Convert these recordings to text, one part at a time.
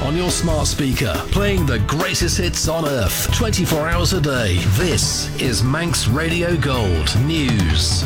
on your smart speaker, playing the greatest hits on earth, 24 hours a day. This is Manx Radio Gold News.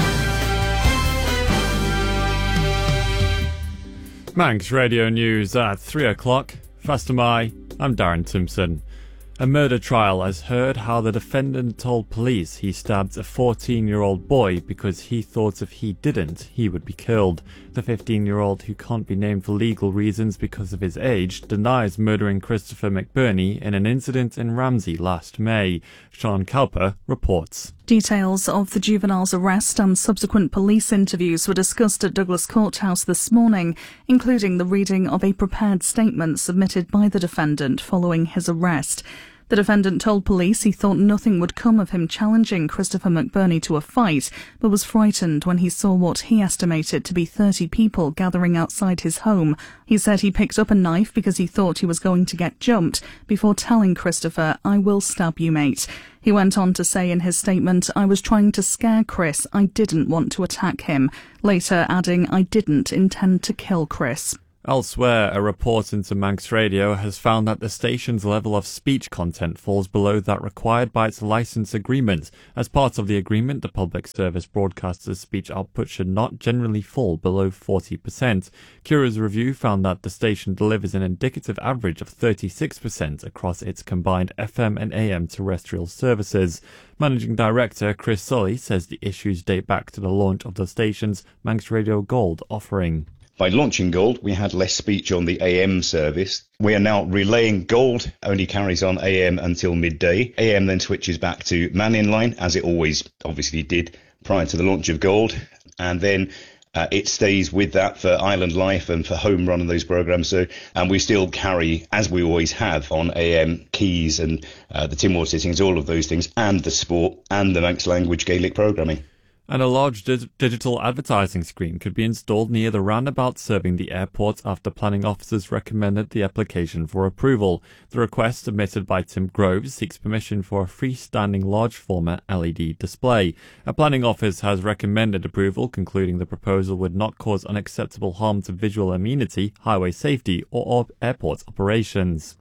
Manx Radio News at 3 o'clock. Fast am I. I'm Darren Simpson. A murder trial has heard how the defendant told police he stabbed a 14-year-old boy because he thought if he didn't, he would be killed. The 15-year-old, who can't be named for legal reasons because of his age, denies murdering Christopher McBurney in an incident in Ramsey last May. Sean Cowper reports. Details of the juvenile's arrest and subsequent police interviews were discussed at Douglas Courthouse this morning, including the reading of a prepared statement submitted by the defendant following his arrest. The defendant told police he thought nothing would come of him challenging Christopher McBurney to a fight, but was frightened when he saw what he estimated to be 30 people gathering outside his home. He said he picked up a knife because he thought he was going to get jumped, before telling Christopher, "I will stab you, mate." He went on to say in his statement, "I was trying to scare Chris, I didn't want to attack him," later adding, "I didn't intend to kill Chris." Elsewhere, a report into Manx Radio has found that the station's level of speech content falls below that required by its license agreement. As part of the agreement, the public service broadcaster's speech output should not generally fall below 40%. Cura's review found that the station delivers an indicative average of 36% across its combined FM and AM terrestrial services. Managing Director Chris Sully says the issues date back to the launch of the station's Manx Radio Gold offering. By launching Gold, we had less speech on the AM service. We are now relaying Gold, only carries on AM until midday. AM then switches back to Man in Line, as it always obviously did prior to the launch of Gold. And then it stays with that for Island Life and for Home Run and those programmes. And we still carry, as we always have, on AM Keys and the Timor sittings, all of those things, and the sport and the Manx language Gaelic programming. And a large digital advertising screen could be installed near the roundabout serving the airport after planning officers recommended the application for approval. The request submitted by Tim Groves seeks permission for a freestanding large format LED display. A planning office has recommended approval, concluding the proposal would not cause unacceptable harm to visual amenity, highway safety or airport operations.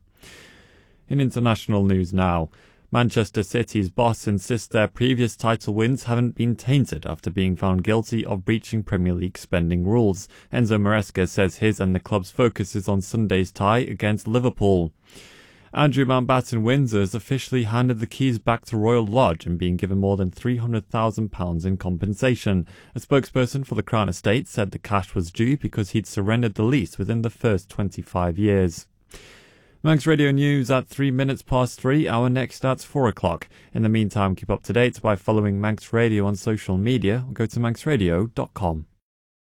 In international news now. Manchester City's boss insists their previous title wins haven't been tainted after being found guilty of breaching Premier League spending rules. Enzo Maresca says his and the club's focus is on Sunday's tie against Liverpool. Andrew Mountbatten Windsor has officially handed the keys back to Royal Lodge and being given more than £300,000 in compensation. A spokesperson for the Crown Estate said the cash was due because he'd surrendered the lease within the first 25 years. Manx Radio News at 3 minutes past 3. Our next starts 4 o'clock. In the meantime, keep up to date by following Manx Radio on social media or go to manxradio.com.